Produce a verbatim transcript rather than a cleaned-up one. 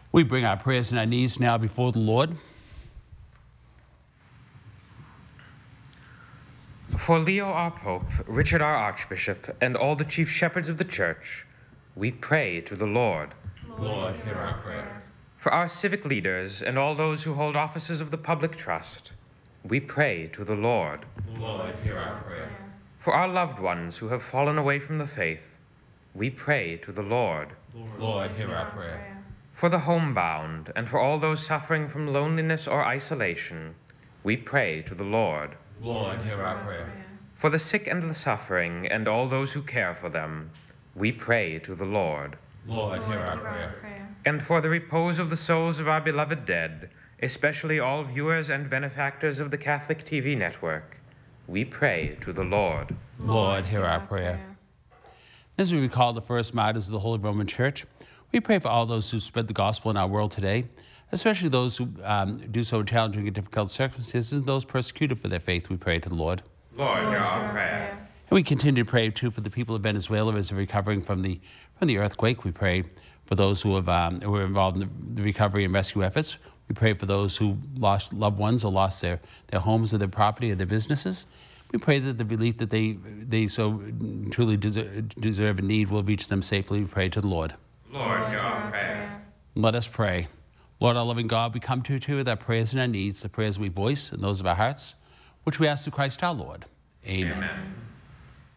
We bring our prayers and our needs now before the Lord. For Leo our Pope, Richard our Archbishop, and all the chief shepherds of the Church, we pray to the Lord. Lord, hear our prayer. For our civic leaders and all those who hold offices of the public trust, we pray to the Lord. Lord, hear our prayer. For our loved ones who have fallen away from the faith, we pray to the Lord. Lord, hear our prayer. For the homebound and for all those suffering from loneliness or isolation, we pray to the Lord. Lord, hear our prayer. For the sick and the suffering and all those who care for them, we pray to the Lord. Lord, hear our prayer. And for the repose of the souls of our beloved dead, especially all viewers and benefactors of the Catholic T V network, we pray to the Lord. Lord, hear our prayer. As we recall the first martyrs of the Holy Roman Church, we pray for all those who spread the gospel in our world today, especially those who um, do so in challenging and difficult circumstances, and those persecuted for their faith. We pray to the Lord. Lord, hear our prayer. And we continue to pray, too, for the people of Venezuela as they're recovering from the from the earthquake. We pray for those who have um, who are involved in the, the recovery and rescue efforts. We pray for those who lost loved ones or lost their, their homes or their property or their businesses. We pray that the relief that they they so truly deserve, deserve and need will reach them safely. We pray to the Lord. Lord, hear our prayer. Let us pray. Lord, our loving God, we come to you too with our prayers and our needs, the prayers we voice and those of our hearts, which we ask through Christ our Lord. Amen. Amen.